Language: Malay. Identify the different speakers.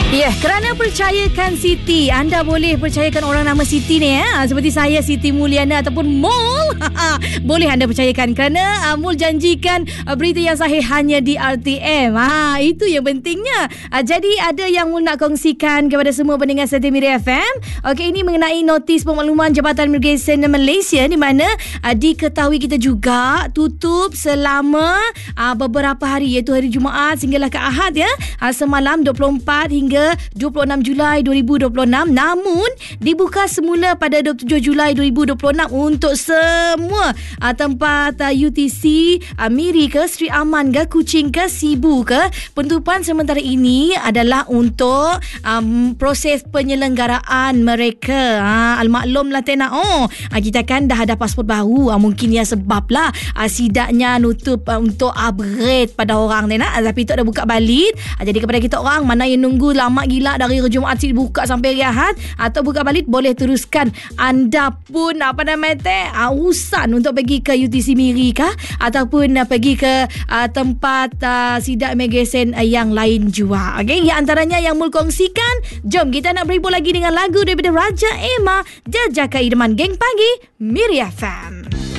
Speaker 1: Kerana percayakan Siti. Anda boleh percayakan orang nama Siti ni seperti saya, Siti Mulyana ataupun Mul. Boleh anda percayakan kerana Mul janjikan berita yang sahih hanya di RTM. Itu yang pentingnya. Jadi ada yang Mul nak kongsikan kepada semua pendengar setia Mira FM. Okey, ini mengenai notis pemakluman Jabatan Imigresen Malaysia di mana diketahui kita juga tutup selama beberapa hari, iaitu hari Jumaat sehinggalah ke Ahad semalam 24 hingga 26 Julai 2026, namun dibuka semula pada 27 Julai 2026 untuk semua tempat UTC, Miri ke, Sri Aman ke, Kuching ke, Sibu ke. Penutupan sementara ini adalah untuk proses penyelenggaraan mereka. Al-maklumlah tena. Kita kan dah ada pasport baru. Mungkin ya sebablah sidaknya nutup untuk upgrade pada orang tena. Tapi itu ada buka balik. Jadi kepada kita orang mana yang nunggu lama gila dari hari Jumaat buka sampai hari Ahad atau buka balik, boleh teruskan. Anda pun urusan untuk pergi ke UTC Miri kah ataupun pergi ke tempat sidak imigresen yang lain juga. Okey, yang antaranya yang Mul kongsikan. Jom kita nak berhibur lagi dengan lagu daripada Raja Emma, Jejaka Idaman Geng Pagi Miri FM.